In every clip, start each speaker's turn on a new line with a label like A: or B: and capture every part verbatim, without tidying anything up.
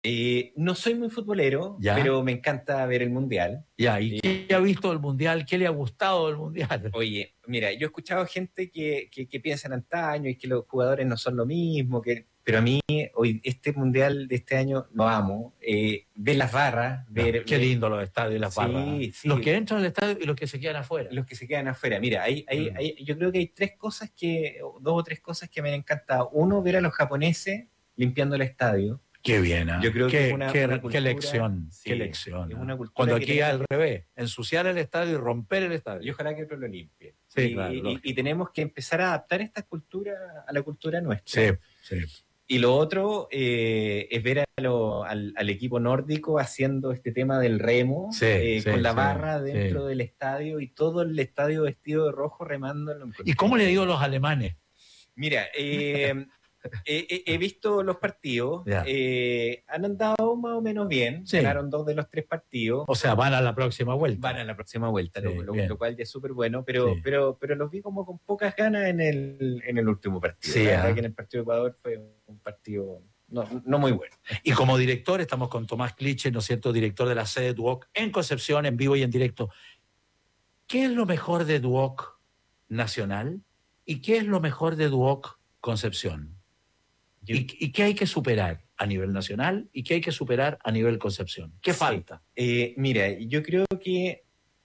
A: Eh, no soy muy futbolero,
B: ¿Ya?
A: pero me encanta ver el Mundial.
B: Ya, ¿y
A: Eh,
B: qué ha visto del Mundial? ¿Qué le ha gustado del Mundial?
A: Oye, mira, yo he escuchado gente que, que, que piensa en antaño y que los jugadores no son lo mismo, que, pero a mí hoy este Mundial de este año lo amo. Eh, ver las barras,
B: Ya,
A: ver...
B: qué
A: ver
B: lindo los estadios y las barras. ¿eh?
A: sí, sí,
B: Los que entran al estadio y los que se quedan afuera.
A: los que se quedan afuera. Mira, hay, hay,
B: Mm.
A: hay, yo creo que hay tres cosas que, dos o tres cosas que me han encantado. Uno, ver a los japoneses limpiando el estadio.
B: Qué bien, ¿eh?
A: Yo creo
B: qué,
A: que es una,
B: qué,
A: una
B: qué
A: cultura,
B: lección,
A: sí,
B: qué lección.
A: es
B: ¿eh?
A: una cultura
B: Cuando
A: que
B: aquí
A: tenemos
B: al
A: que,
B: revés, ensuciar el estadio y romper el estadio.
A: y ojalá que otro lo limpie.
B: Sí,
A: y,
B: claro,
A: y,
B: lógico.
A: y tenemos que empezar a adaptar esta cultura a la cultura nuestra.
B: Sí, sí.
A: Y lo otro eh, es ver a lo, al, al equipo nórdico haciendo este tema del remo,
B: Sí,
A: eh,
B: sí,
A: con la
B: sí,
A: barra dentro
B: sí.
A: del estadio y todo el estadio vestido de rojo remando. Lo encontré
B: ¿Y cómo le digo a
A: increíble.
B: los alemanes?
A: Mira, eh, he, he- he visto los partidos,
B: Ya.
A: eh, han andado más o menos bien,
B: Sí.
A: ganaron dos de los tres partidos,
B: O sea, van a la próxima vuelta.
A: van a la próxima vuelta,
B: Sí,
A: lo, lo-
B: bien.
A: lo cual ya es súper bueno, pero,
B: Sí.
A: pero, pero los vi como con pocas ganas en el, en el último partido.
B: Sí,
A: La verdad
B: ¿ah?
A: que en el partido de Ecuador fue un partido no, no muy bueno.
B: Y como director, estamos con Tomás Cliche, ¿no es cierto?, director de la sede Duoc en Concepción, en vivo y en directo. ¿Qué es lo mejor de Duoc Nacional y qué es lo mejor de Duoc Concepción?
A: Yo-
B: ¿Y, y qué hay que superar a nivel nacional y qué hay que superar a nivel Concepción? ¿Qué
A: Sí.
B: falta?
A: Eh, mira, yo creo que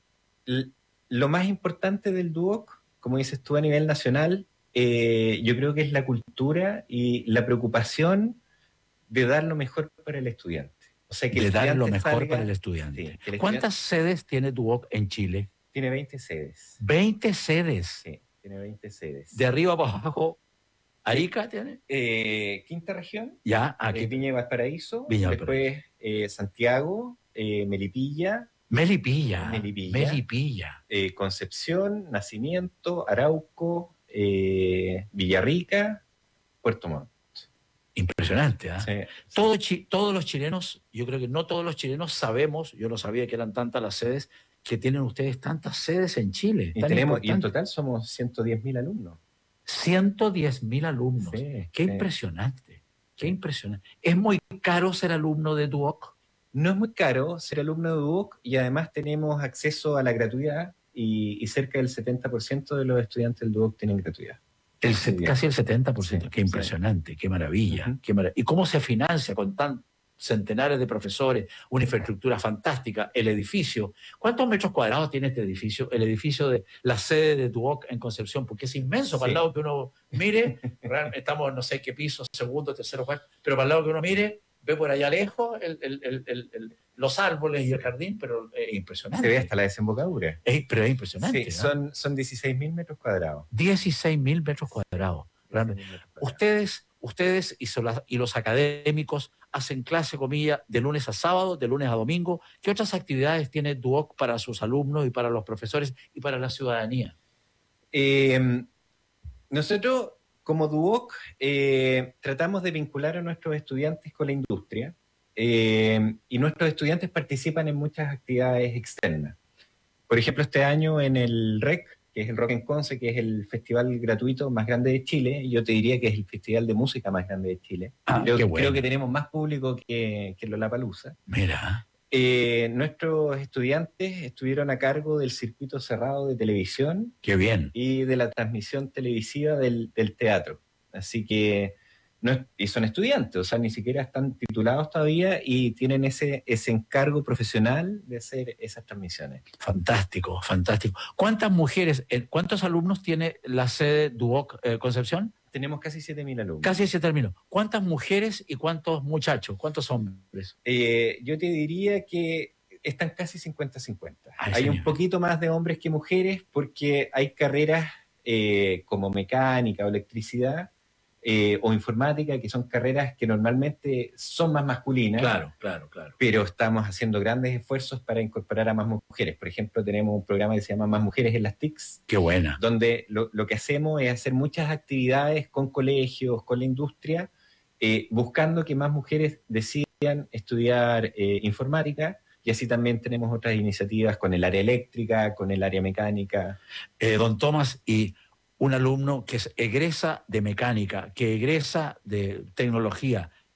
A: l- lo más importante del Duoc, como dices tú a nivel nacional, eh, yo creo que es la cultura y la preocupación de dar lo mejor para el estudiante. O sea, que el
B: De dar lo
A: estudiante
B: mejor
A: salga-
B: para el estudiante.
A: Sí, que el
B: ¿Cuántas
A: estudiante
B: sedes tiene Duoc en Chile?
A: tiene veinte sedes.
B: veinte sedes.
A: Sí, tiene veinte sedes.
B: De arriba para abajo, ¿Arica tiene?
A: Eh, quinta región,
B: Ya, aquí.
A: eh, Viña y Valparaíso,
B: Viña y
A: después eh, Santiago, eh, Melipilla,
B: Melipilla.
A: Melipilla.
B: Melipilla.
A: eh, Concepción, Nacimiento, Arauco, eh, Villarrica, Puerto Montt.
B: Impresionante, ¿ah?
A: Sí.
B: Todo chi- todos los chilenos, yo creo que no todos los chilenos sabemos, yo no sabía que eran tantas las sedes, que tienen ustedes tantas sedes en Chile.
A: Y,
B: tan
A: tenemos, y en
B: importantes.
A: total somos ciento diez mil alumnos.
B: ciento diez mil alumnos.
A: Sí,
B: Qué
A: sí.
B: impresionante, qué
A: Sí.
B: impresionante. ¿Es muy caro ser alumno de Duoc?
A: No es muy caro ser alumno de Duoc y además tenemos acceso a la gratuidad y, y cerca del setenta por ciento de los estudiantes del Duoc tienen gratuidad.
B: El
A: Sí,
B: set-
A: bien.
B: casi el setenta por ciento.
A: Sí,
B: Qué impresionante, qué maravilla.
A: Ujú.
B: Qué marav- ¿Y cómo se financia con tan centenares de profesores, una infraestructura fantástica, el edificio? ¿Cuántos metros cuadrados tiene este edificio? El edificio de la sede de Duoc en Concepción, porque es inmenso. Para
A: Sí.
B: el lado que uno mire, realmente estamos no sé qué piso, segundo, tercero, cuarto, pero para el lado que uno mire, ve por allá lejos el- el- el- el- el- los árboles y el jardín, pero es impresionante.
A: Se ve hasta la desembocadura.
B: Es- pero es impresionante.
A: Sí,
B: ¿no?
A: son, son dieciséis mil metros cuadrados.
B: dieciséis mil metros cuadrados. Realmente.
A: dieciséis mil metros cuadrados.
B: Ustedes, ustedes y, so- y los académicos hacen clase, comilla, de lunes a sábado, de lunes a domingo. ¿Qué otras actividades tiene Duoc para sus alumnos y para los profesores y para la ciudadanía?
A: Eh, nosotros, como Duoc, eh, tratamos de vincular a nuestros estudiantes con la industria eh, y nuestros estudiantes participan en muchas actividades externas. Por ejemplo, este año en el R E C, que es el Rock en Conce, que es el festival gratuito más grande de Chile, yo te diría que es el festival de música más grande de Chile.
B: Ah,
A: creo,
B: qué bueno.
A: creo que tenemos más público que, que Lollapalooza.
B: Mira,
A: Eh, nuestros estudiantes estuvieron a cargo del circuito cerrado de televisión
B: qué bien.
A: y de la transmisión televisiva del, del teatro. Así que, no es- y son estudiantes, o sea, ni siquiera están titulados todavía y tienen ese, ese encargo profesional de hacer esas transmisiones.
B: Fantástico, fantástico. ¿Cuántas mujeres, eh, cuántos alumnos tiene la sede Duoc eh, Concepción?
A: Tenemos casi siete mil alumnos.
B: Casi se terminó. ¿Cuántas mujeres y cuántos muchachos? ¿Cuántos hombres?
A: Eh, yo te diría que están casi cincuenta cincuenta.
B: A ese
A: Hay un
B: nivel.
A: poquito más de hombres que mujeres porque hay carreras eh, como mecánica o electricidad eh, o informática, que son carreras que normalmente son más masculinas.
B: Claro, claro, claro.
A: Pero estamos haciendo grandes esfuerzos para incorporar a más mujeres. Por ejemplo, tenemos un programa que se llama Más Mujeres en las T I Cs,
B: Qué buena.
A: donde lo, lo que hacemos es hacer muchas actividades con colegios, con la industria, eh, buscando que más mujeres decidan estudiar eh, informática, y así también tenemos otras iniciativas con el área eléctrica, con el área mecánica.
B: Eh, don Tomás, y un alumno que es- egresa de mecánica, que egresa de tecnología,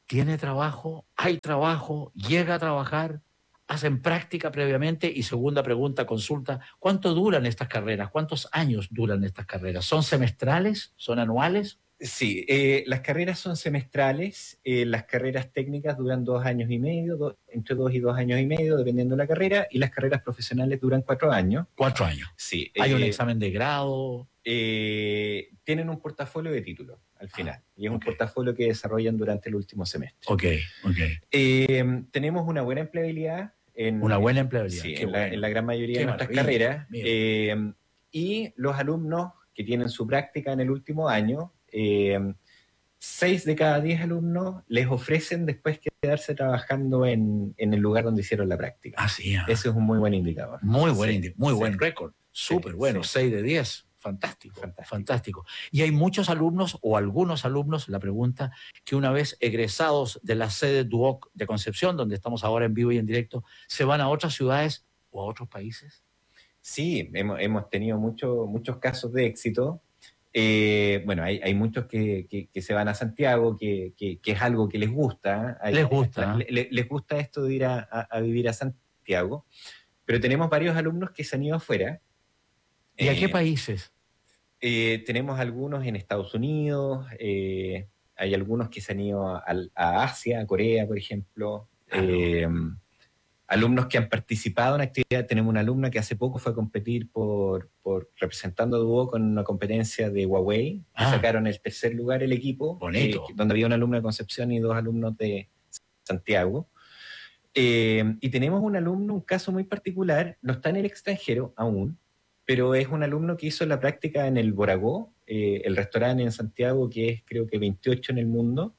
B: ¿Tiene trabajo? ¿Hay trabajo? ¿Llega a trabajar? ¿Hacen práctica previamente? Y segunda pregunta, consulta, ¿cuánto duran estas carreras? ¿Cuántos años duran estas carreras? ¿Son semestrales? ¿Son anuales?
A: Sí, eh, las carreras son semestrales, eh, las carreras técnicas duran dos años y medio, do, entre dos y dos años y medio, dependiendo de la carrera, y las carreras profesionales duran cuatro años.
B: Cuatro años.
A: Sí.
B: ¿Hay
A: eh,
B: un examen de grado?
A: Eh, tienen un portafolio de títulos al final, ah, y es okay. un portafolio que desarrollan durante el último semestre.
B: Ok, ok.
A: Eh, tenemos una buena empleabilidad. En,
B: una buena empleabilidad.
A: Sí,
B: Qué
A: en,
B: bueno.
A: la, en la gran mayoría
B: Qué
A: de nuestras
B: maravilla.
A: carreras. Eh, y los alumnos que tienen su práctica en el último año, eh, seis de cada diez alumnos les ofrecen después quedarse trabajando en, en el lugar donde hicieron la práctica.
B: Ah, sí, ah.
A: Ese es un muy buen indicador.
B: Muy buen,
A: sí,
B: indi muy
A: sí.
B: buen récord. Súper sí, bueno, sí. seis de diez. Fantástico, fantástico, fantástico. Y hay muchos alumnos o algunos alumnos, la pregunta, que una vez egresados de la sede D U O C de Concepción, donde estamos ahora en vivo y en directo, ¿se van a otras ciudades o a otros países?
A: Sí, hemos, hemos tenido mucho, muchos casos de éxito. Eh, bueno, hay, hay muchos que, que, que se van a Santiago, que, que, que es algo que les gusta. Hay,
B: les gusta.
A: ¿eh? les, les gusta esto de ir a, a, a vivir a Santiago. Pero tenemos varios alumnos que se han ido afuera.
B: ¿Y a qué eh, países?
A: Eh, tenemos algunos en Estados Unidos, eh, hay algunos que se han ido a, a Asia, a Corea, por ejemplo. Claro. Eh, alumnos que han participado en actividades. Tenemos una alumna que hace poco fue a competir por, por representando a D U O C con una competencia de Huawei. Ah. Sacaron el tercer lugar el equipo.
B: Bonito.
A: Eh, donde había una alumna de Concepción y dos alumnos de Santiago. Eh, y tenemos un alumno, un caso muy particular, no está en el extranjero aún, pero es un alumno que hizo la práctica en el Boragó, eh, el restaurante en Santiago, que es creo que veintiocho en el mundo.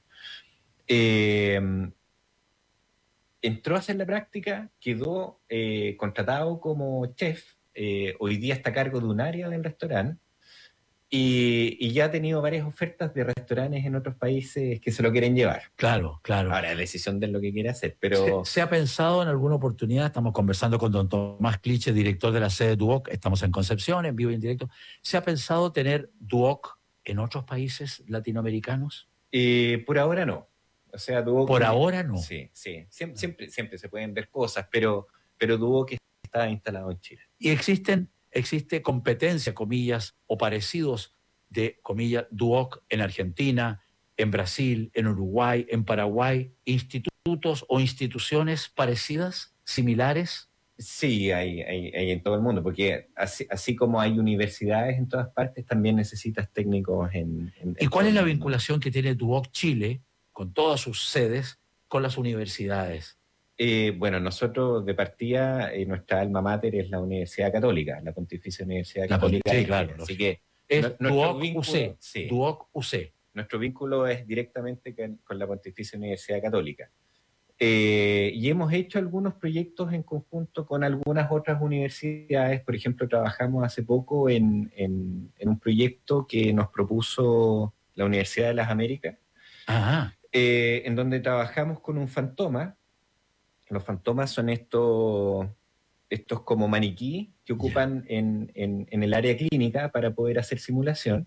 A: Eh, entró a hacer la práctica, quedó eh, contratado como chef, eh, hoy día está a cargo de un área del restaurante, y, y ya ha tenido varias ofertas de restaurantes en otros países que se lo quieren llevar.
B: Claro, claro.
A: Ahora, la decisión de lo que quiere hacer, pero...
B: ¿Se, ¿Se ha pensado en alguna oportunidad? Estamos conversando con don Tomás Cliche, director de la sede D U O C, estamos en Concepción, en vivo y en directo. ¿Se ha pensado tener D U O C en otros países latinoamericanos?
A: Eh, por ahora no. O sea, D U O C...
B: Por ahora no.
A: Sí, sí. Siempre, siempre, siempre se pueden ver cosas, pero, pero D U O C está instalado en Chile.
B: ¿Y existen... existe competencia, comillas, o parecidos de, comillas, D U O C en Argentina, en Brasil, en Uruguay, en Paraguay, institutos o instituciones parecidas, similares?
A: Sí, hay, hay, hay en todo el mundo, porque así, así como hay universidades en todas partes, también necesitas técnicos en... en
B: ¿Y cuál es la vinculación que tiene D U O C Chile, con todas sus sedes, con las universidades?
A: Eh, bueno, nosotros de partida, eh, nuestra alma mater es la Universidad Católica, la Pontificia Universidad
B: la
A: Católica.
B: Sí, claro.
A: Así que
B: es
A: no,
B: D U O C U C.
A: Sí,
B: D U O C U C.
A: Nuestro vínculo es directamente con, con la Pontificia Universidad Católica. Eh, y hemos hecho algunos proyectos en conjunto con algunas otras universidades. Por ejemplo, trabajamos hace poco en, en, en un proyecto que nos propuso la Universidad de las Américas,
B: Ajá.
A: Eh, en donde trabajamos con un fantoma. Los fantomas son estos, estos como maniquí que ocupan yeah. en, en, en el área clínica para poder hacer simulación.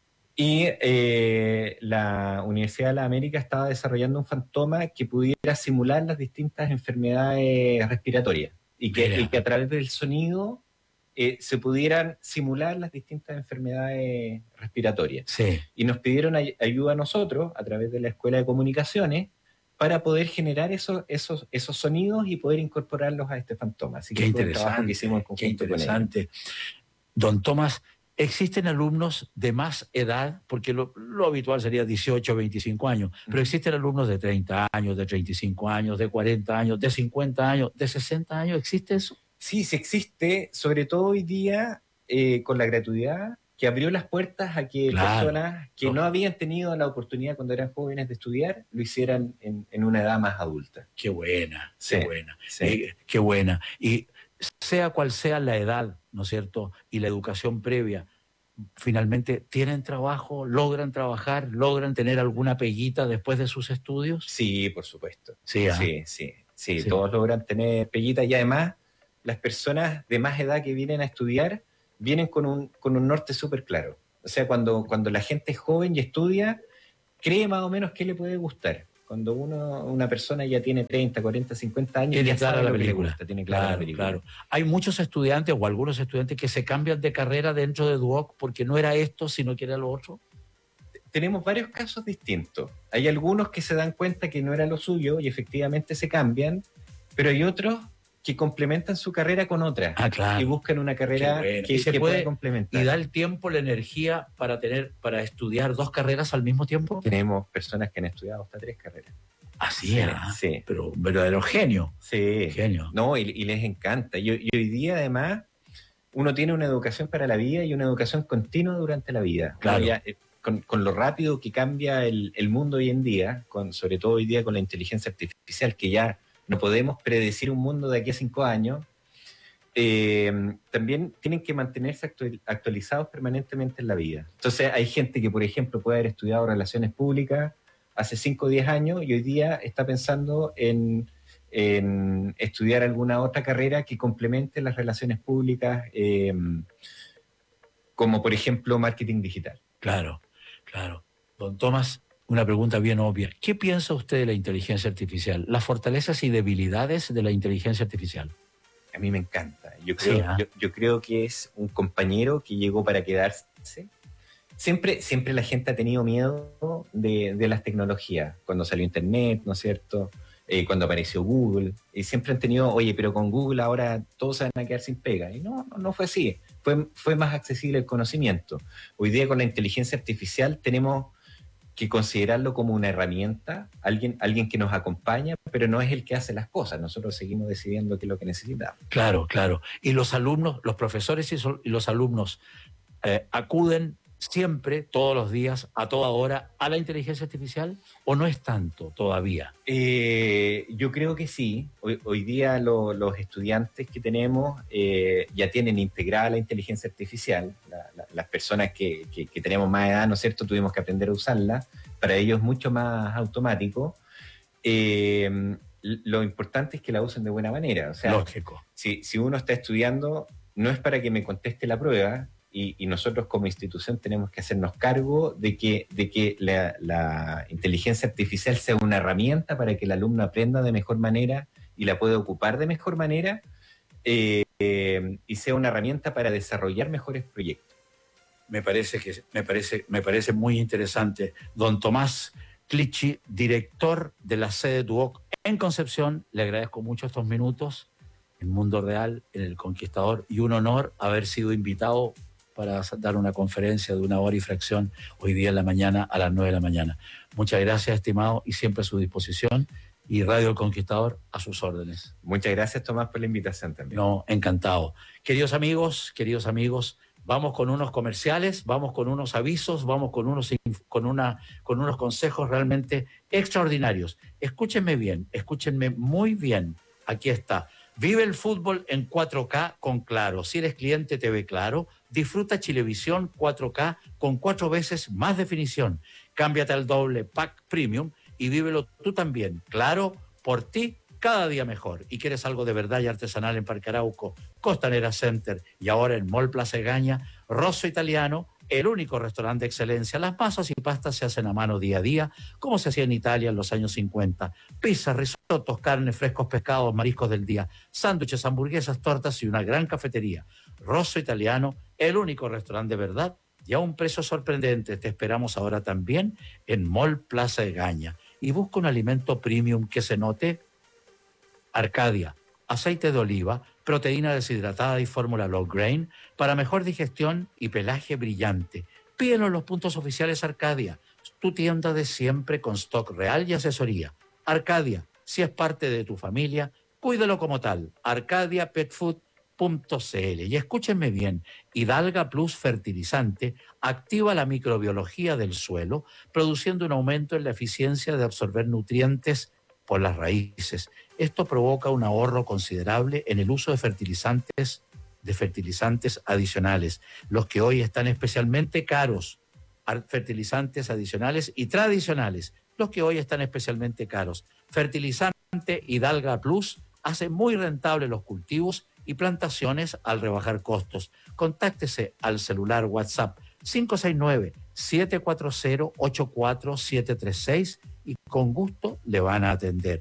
A: Y eh, la Universidad de la América estaba desarrollando un fantoma que pudiera simular las distintas enfermedades respiratorias y que, y que a través del sonido eh, se pudieran simular las distintas enfermedades respiratorias.
B: Sí.
A: Y nos pidieron ay- ayuda a nosotros, a través de la Escuela de Comunicaciones, para poder generar esos, esos, esos sonidos y poder incorporarlos a este fantoma. Así que
B: qué
A: fue un trabajo que hicimos en conjunto
B: qué interesante. Con ellos. Don Tomás, ¿existen alumnos de más edad? Porque lo, lo habitual sería dieciocho, veinticinco años, pero existen alumnos de treinta años, de treinta y cinco años, de cuarenta años, de cincuenta años, de sesenta años. ¿Existe eso?
A: Sí, sí existe, sobre todo hoy día eh, con la gratuidad, que abrió las puertas a que
B: claro,
A: personas que no habían tenido la oportunidad cuando eran jóvenes de estudiar, lo hicieran en, en una edad más adulta.
B: Qué buena,
A: sí,
B: qué buena,
A: sí.
B: eh, qué buena. Y sea cual sea la edad, ¿no es cierto?, y la educación previa, finalmente, ¿tienen trabajo, logran trabajar, logran tener alguna peguita después de sus estudios?
A: Sí, por supuesto.
B: Sí, ¿eh?
A: sí, sí, sí,
B: sí.
A: Todos logran tener peguitas y además las personas de más edad que vienen a estudiar vienen con un, con un norte súper claro. O sea, cuando, cuando la gente es joven y estudia, cree más o menos qué le puede gustar. Cuando uno, una persona ya tiene treinta, cuarenta, cincuenta años,
B: Tiene
A: ya
B: clara
A: sabe
B: la
A: lo que le
B: película.
A: gusta, tiene clara
B: Claro,
A: la película.
B: claro. Hay muchos estudiantes o algunos estudiantes que se cambian de carrera dentro de Duoc porque no era esto, sino que era lo otro.
A: Tenemos varios casos distintos. Hay algunos que se dan cuenta que no era lo suyo y efectivamente se cambian, pero hay otros que complementan su carrera con otra
B: Ah, claro.
A: y buscan una carrera
B: Bueno.
A: que,
B: y se
A: que
B: puede
A: pueda complementar.
B: Y da el tiempo, la energía para tener, para estudiar dos carreras al mismo tiempo.
A: Tenemos personas que han estudiado hasta tres carreras.
B: Así
A: Sí,
B: es,
A: sí.
B: Pero un verdadero genio.
A: Sí.
B: Genio.
A: No, y, y les encanta. Y, y hoy día, además, uno tiene una educación para la vida y una educación continua durante la vida.
B: Claro.
A: Uno ya, eh, con, con lo rápido que cambia el, el mundo hoy en día, con, sobre todo hoy día con la inteligencia artificial, que ya no podemos predecir un mundo de aquí a cinco años, eh, también tienen que mantenerse actual, actualizados permanentemente en la vida. Entonces hay gente que, por ejemplo, puede haber estudiado relaciones públicas hace cinco o diez años y hoy día está pensando en, en estudiar alguna otra carrera que complemente las relaciones públicas, eh, como por ejemplo marketing digital.
B: Claro, claro. Don Tomás, una pregunta bien obvia. ¿Qué piensa usted de la inteligencia artificial? Las fortalezas y debilidades de la inteligencia artificial.
A: A mí me encanta. Yo creo,
B: Sí, ¿eh?
A: yo, yo creo que es un compañero que llegó para quedarse. Siempre, siempre la gente ha tenido miedo de, de las tecnologías. Cuando salió Internet, ¿no es cierto? Eh, cuando apareció Google. Y siempre han tenido, oye, pero con Google ahora todos se van a quedar sin pega. Y no, no, no fue así. Fue, fue más accesible el conocimiento. Hoy día con la inteligencia artificial tenemos que considerarlo como una herramienta, alguien, alguien que nos acompaña, pero no es el que hace las cosas. Nosotros seguimos decidiendo qué es lo que necesitamos.
B: Claro, claro. Y los alumnos, los profesores y, so, y los alumnos eh, acuden siempre, todos los días, a toda hora, a la inteligencia artificial, o no es tanto todavía?
A: Eh, yo creo que sí. Hoy, hoy día lo, los estudiantes que tenemos eh, ya tienen integrada la inteligencia artificial. La, la, las personas que, que, que tenemos más edad, ¿no es cierto?, tuvimos que aprender a usarla. Para ellos es mucho más automático. Eh, lo importante es que la usen de buena manera. O sea,
B: lógico.
A: Si, si uno está estudiando, no es para que me conteste la prueba, y, y nosotros como institución tenemos que hacernos cargo de que, de que la, la inteligencia artificial sea una herramienta para que el alumno aprenda de mejor manera y la pueda ocupar de mejor manera, eh, eh, y sea una herramienta para desarrollar mejores proyectos.
B: Me parece, que, me parece, me parece muy interesante. Don Tomás Clichy, director de la sede Duoc en Concepción, le agradezco mucho estos minutos en Mundo Real, en El Conquistador, y un honor haber sido invitado para dar una conferencia de una hora y fracción hoy día en la mañana a las nueve de la mañana. Muchas gracias, estimado, y siempre a su disposición. Y Radio El Conquistador a sus órdenes.
A: Muchas gracias, Tomás, por la invitación también.
B: No, encantado. Queridos amigos, queridos amigos, vamos con unos comerciales, vamos con unos avisos, vamos con unos, con una, con unos consejos realmente extraordinarios. Escúchenme bien, escúchenme muy bien. Aquí está. Vive el fútbol en cuatro K con Claro. Si eres cliente T V Claro, disfruta Chilevisión cuatro K con cuatro veces más definición. Cámbiate al doble pack premium y vívelo tú también. Claro, por ti, cada día mejor. Y quieres algo de verdad y artesanal en Parque Arauco, Costanera Center y ahora en Mall Plaza Egaña, Rosso Italiano, el único restaurante de excelencia. Las masas y pastas se hacen a mano día a día, como se hacía en Italia en los años cincuenta. Pizzas, risotos, carnes, frescos, pescados, mariscos del día, sándwiches, hamburguesas, tortas y una gran cafetería. Rosso Italiano, el único restaurante de verdad y a un precio sorprendente. Te esperamos ahora también en Mall Plaza Egaña. Y busca un alimento premium que se note. Arcadia, aceite de oliva, proteína deshidratada y fórmula low grain para mejor digestión y pelaje brillante. Pídelo en los puntos oficiales Arcadia, tu tienda de siempre con stock real y asesoría. Arcadia, si es parte de tu familia, cuídalo como tal. arcadia pet food punto c l. Y escúchenme bien, Hidalga Plus Fertilizante activa la microbiología del suelo, produciendo un aumento en la eficiencia de absorber nutrientes por las raíces. Esto provoca un ahorro considerable en el uso de fertilizantes, de fertilizantes adicionales, los que hoy están especialmente caros, fertilizantes adicionales y tradicionales, los que hoy están especialmente caros. Fertilizante Hidalga Plus hace muy rentables los cultivos y plantaciones al rebajar costos. Contáctese al celular WhatsApp cinco seis nueve, siete cuatro cero, ocho cuatro siete tres seis y con gusto le van a atender.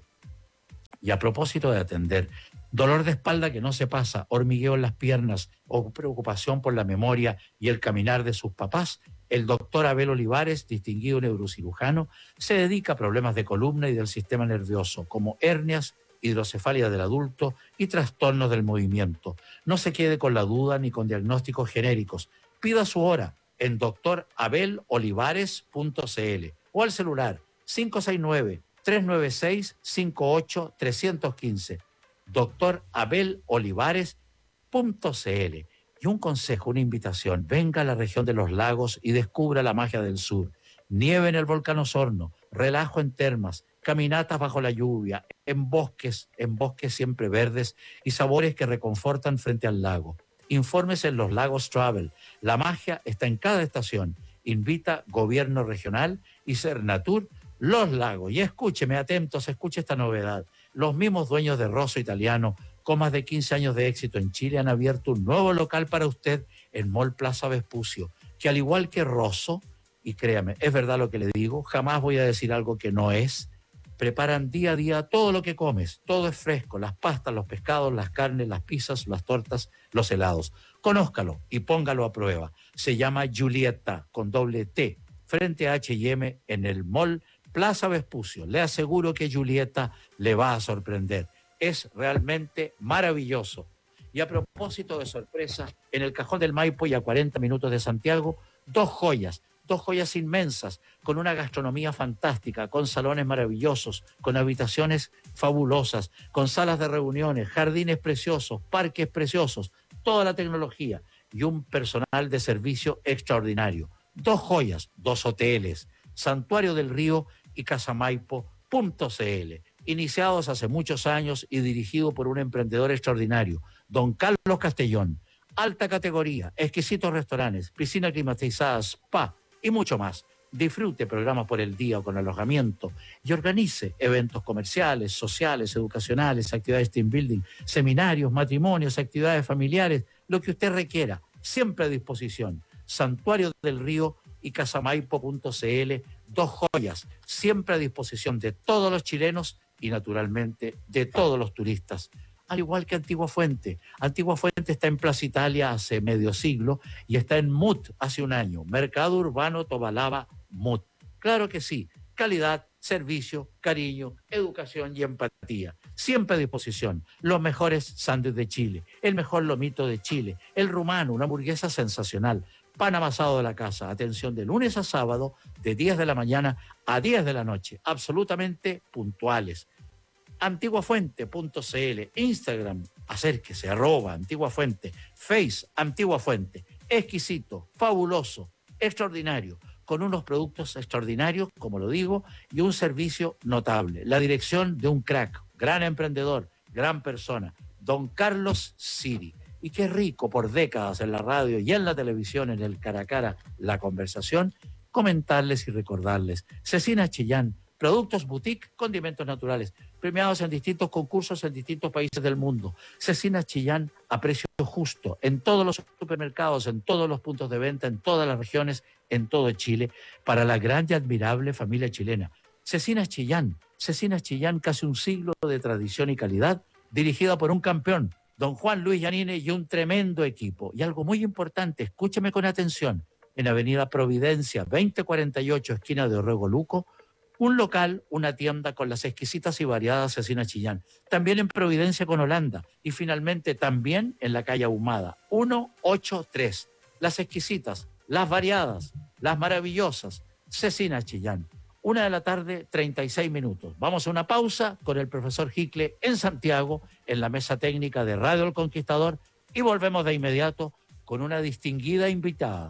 B: Y a propósito de atender, dolor de espalda que no se pasa, hormigueo en las piernas o preocupación por la memoria y el caminar de sus papás, el doctor Abel Olivares, distinguido neurocirujano, se dedica a problemas de columna y del sistema nervioso, como hernias, hidrocefalia del adulto y trastornos del movimiento. No se quede con la duda ni con diagnósticos genéricos. Pida su hora en doctor abel olivares punto c l o al celular cinco seis nueve, tres nueve seis, cinco ocho tres uno cinco, doctor abel olivares punto c l. Y un consejo, una invitación, venga a la región de los lagos y descubra la magia del sur. Nieve en el volcán Osorno, relajo en termas, caminatas bajo la lluvia, en bosques, en bosques siempre verdes y sabores que reconfortan frente al lago. Infórmese en los Lagos Travel. La magia está en cada estación. Invita Gobierno Regional y Cernatur Los Lagos. Y escúcheme, atentos, escuche esta novedad. Los mismos dueños de Rosso Italiano, con más de quince años de éxito en Chile, han abierto un nuevo local para usted en Mall Plaza Vespucio, que al igual que Rosso, y créame, es verdad lo que le digo, jamás voy a decir algo que no es, preparan día a día todo lo que comes, todo es fresco, las pastas, los pescados, las carnes, las pizzas, las tortas, los helados. Conózcalo y póngalo a prueba. Se llama Giulietta, con doble T, frente a H y M en el Mall Plaza Vespucio. Le aseguro que Giulietta le va a sorprender. Es realmente maravilloso. Y a propósito de sorpresa, en el Cajón del Maipo y a cuarenta minutos de Santiago, dos joyas, dos joyas inmensas, con una gastronomía fantástica, con salones maravillosos, con habitaciones fabulosas, con salas de reuniones, jardines preciosos, parques preciosos, toda la tecnología y un personal de servicio extraordinario. Dos joyas, dos hoteles, Santuario del Río y casamaipo punto c l. Iniciados hace muchos años y dirigido por un emprendedor extraordinario, don Carlos Castellón. Alta categoría, exquisitos restaurantes, piscina climatizada, spa y mucho más. Disfrute programas por el día o con alojamiento y organice eventos comerciales, sociales, educacionales, actividades team building, seminarios, matrimonios, actividades familiares, lo que usted requiera, siempre a disposición. Santuario del Río y casamaipo punto c l, dos joyas, siempre a disposición de todos los chilenos y naturalmente de todos los turistas. Al igual que Antigua Fuente. Antigua Fuente está en Plaza Italia hace medio siglo y está en M U T hace un año. Mercado Urbano Tobalaba M U T. Claro que sí. Calidad, servicio, cariño, educación y empatía. Siempre a disposición. Los mejores sándwiches de Chile, el mejor lomito de Chile, el rumano, una hamburguesa sensacional, pan amasado de la casa. Atención de lunes a sábado, de diez de la mañana a diez de la noche. Absolutamente puntuales. antigua fuente punto c l, Instagram, acérquese, arroba Antigua Fuente, Face, Antigua Fuente, exquisito, fabuloso, extraordinario, con unos productos extraordinarios, como lo digo, y un servicio notable. La dirección de un crack, gran emprendedor, gran persona, don Carlos Siri. Y qué rico por décadas en la radio y en la televisión, en el cara a cara, la conversación, comentarles y recordarles. Cecina Chillán, productos boutique, condimentos naturales, premiados en distintos concursos en distintos países del mundo. Cecina Chillán a precio justo, en todos los supermercados, en todos los puntos de venta, en todas las regiones, en todo Chile, para la gran y admirable familia chilena. Cecina Chillán, Cecina Chillán, casi un siglo de tradición y calidad, dirigida por un campeón, don Juan Luis Yanine, y un tremendo equipo. Y algo muy importante, escúcheme con atención, en Avenida Providencia, veinte cuarenta y ocho, esquina de Orrego Luco, un local, una tienda con las exquisitas y variadas Cecina Chillán. También en Providencia con Holanda. Y finalmente también en la calle Ahumada, ciento ochenta y tres. Las exquisitas, las variadas, las maravillosas Cecina Chillán. Una de la tarde, treinta y seis minutos. Vamos a una pausa con el profesor Hicle en Santiago, en la mesa técnica de Radio El Conquistador, y volvemos de inmediato con una distinguida invitada.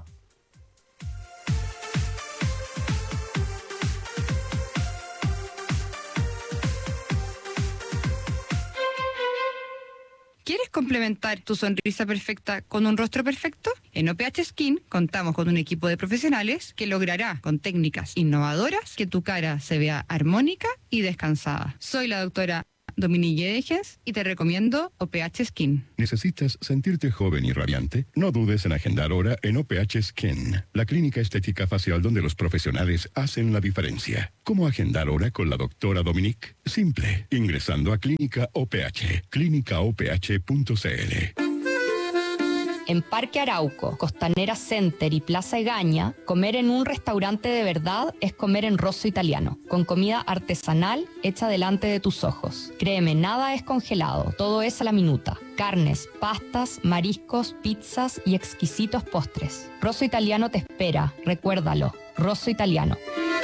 C: ¿Quieres complementar tu sonrisa perfecta con un rostro perfecto? En O P H Skin contamos con un equipo de profesionales que logrará, con técnicas innovadoras, que tu cara se vea armónica y descansada. Soy la doctora Dominique Yedegens y te recomiendo O P H Skin.
D: ¿Necesitas sentirte joven y radiante? No dudes en agendar hora en O P H Skin, la clínica estética facial donde los profesionales hacen la diferencia. ¿Cómo agendar hora con la doctora Dominique? Simple, ingresando a Clínica O P H, clínica o p h punto c l.
E: En Parque Arauco, Costanera Center y Plaza Egaña, comer en un restaurante de verdad es comer en Rosso Italiano, con comida artesanal hecha delante de tus ojos. Créeme, nada es congelado, todo es a la minuta. Carnes, pastas, mariscos, pizzas y exquisitos postres. Rosso Italiano te espera, recuérdalo, Rosso Italiano.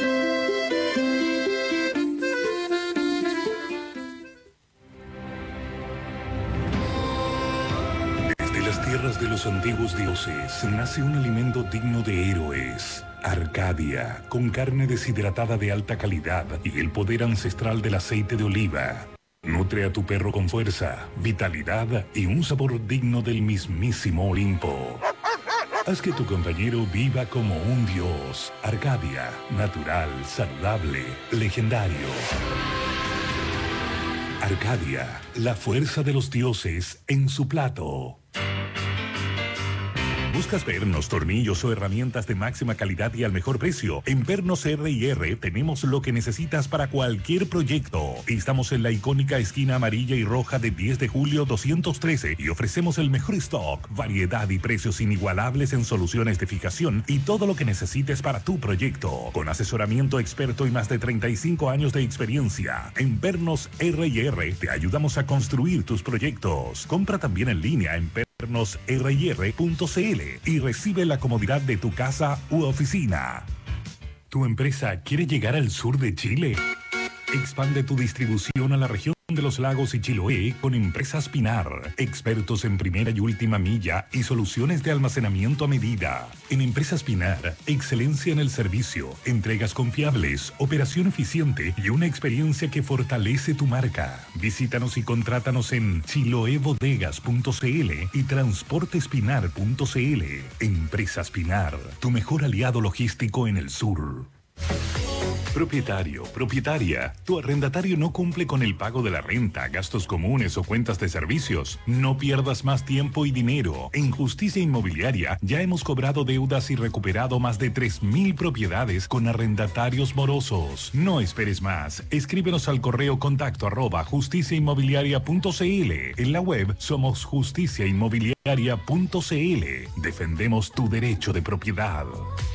F: Tierras de los antiguos dioses nace un alimento digno de héroes. Arcadia, con carne deshidratada de alta calidad y el poder ancestral del aceite de oliva. Nutre a tu perro con fuerza, vitalidad y un sabor digno del mismísimo Olimpo. Haz que tu compañero viva como un dios. Arcadia, natural, saludable, legendario. Arcadia, la fuerza de los dioses en su plato. ¿Buscas pernos, tornillos o herramientas de máxima calidad y al mejor precio? En Pernos R y R tenemos lo que necesitas para cualquier proyecto. Estamos en la icónica esquina amarilla y roja de diez de julio doscientos trece y ofrecemos el mejor stock, variedad y precios inigualables en soluciones de fijación y todo lo que necesites para tu proyecto. Con asesoramiento experto y más de treinta y cinco años de experiencia. En Pernos R y R te ayudamos a construir tus proyectos. Compra también en línea en Pernos r y r punto c l y recibe la comodidad de tu casa u oficina. ¿Tu empresa quiere llegar al sur de Chile? Expande tu distribución a la región de los lagos y Chiloé con Empresas Pinar, expertos en primera y última milla y soluciones de almacenamiento a medida. En Empresas Pinar, excelencia en el servicio, entregas confiables, operación eficiente y una experiencia que fortalece tu marca. Visítanos y contrátanos en chiloebodegas punto c l y transportespinar punto c l. Empresas Pinar, tu mejor aliado logístico en el sur. Propietario, propietaria, tu arrendatario no cumple con el pago de la renta, gastos comunes o cuentas de servicios. No pierdas más tiempo y dinero. En Justicia Inmobiliaria ya hemos cobrado deudas y recuperado más de tres mil propiedades con arrendatarios morosos. No esperes más. Escríbenos al correo contacto arroba justicia inmobiliaria punto c l. En la web somos justicia inmobiliaria punto c l. Defendemos tu derecho de propiedad.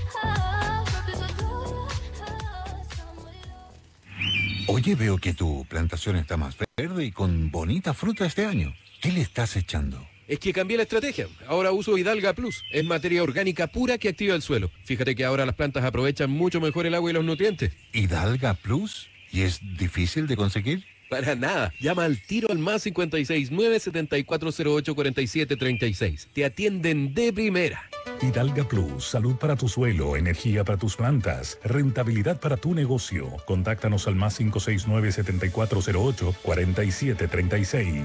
G: Oye, veo que tu plantación está más verde y con bonita fruta este año. ¿Qué le estás echando?
H: Es que cambié la estrategia. Ahora uso Hidalga Plus. Es materia orgánica pura que activa el suelo. Fíjate que ahora las plantas aprovechan mucho mejor el agua y los nutrientes.
G: ¿Hidalga Plus? ¿Y es difícil de conseguir?
H: Para nada. Llama al tiro al más cinco seis nueve, siete cuatro cero ocho, cuatro siete tres seis. Te atienden de primera.
F: Hidalga Plus, salud para tu suelo, energía para tus plantas, rentabilidad para tu negocio. Contáctanos al más cinco seis nueve, siete cuatro cero ocho, cuatro siete tres seis.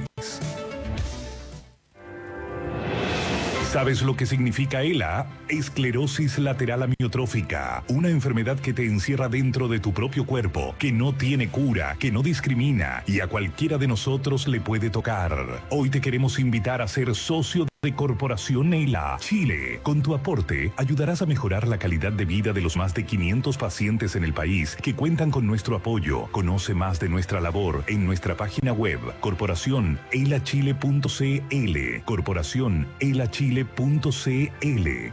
F: ¿Sabes lo que significa E L A? Esclerosis lateral amiotrófica, una enfermedad que te encierra dentro de tu propio cuerpo, que no tiene cura, que no discrimina y a cualquiera de nosotros le puede tocar. Hoy te queremos invitar a ser socio de Corporación E L A Chile. Con tu aporte ayudarás a mejorar la calidad de vida de los más de quinientos pacientes en el país que cuentan con nuestro apoyo. Conoce más de nuestra labor en nuestra página web corporación elachile punto c l. Corporación elachile punto c l.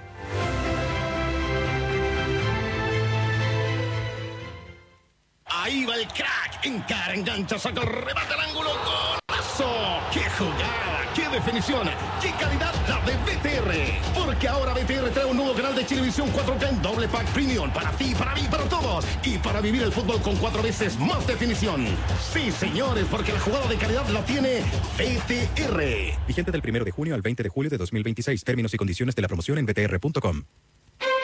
I: Ahí va el crack, encara, engancha, saca el remate al ángulo, golazo. ¡Qué jugada! ¡Qué definición! ¡Qué calidad la de B T R! Porque ahora B T R trae un nuevo canal de Chilevisión cuatro K en doble pack premium para ti, para mí, para todos y para vivir el fútbol con cuatro veces más definición. Sí, señores, porque la jugada de calidad la tiene B T R.
J: Vigente del primero de junio al veinte de julio de dos mil veintiséis. Términos y condiciones de la promoción en b t r punto com.